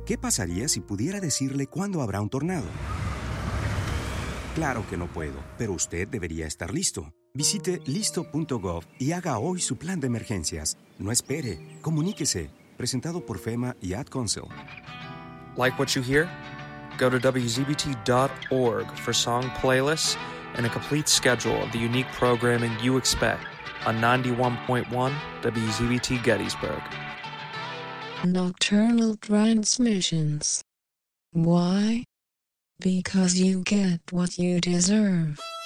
¿Qué pasaría si pudiera decirle cuándo habrá un tornado? Claro que no puedo, pero usted debería estar listo. Visite listo.gov y haga hoy su plan de emergencias. No espere, comuníquese. Presentado por FEMA y Ad Council. Like what you hear? Go to wzbt.org for song playlists and a complete schedule of the unique programming you expect on 91.1 WZBT Gettysburg. Nocturnal transmissions. Why? Because you get what you deserve.